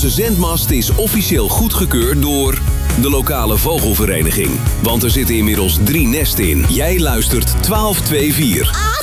Onze zendmast is officieel goedgekeurd door de lokale vogelvereniging. Want er zitten inmiddels 3 nesten in. Jij luistert 1224.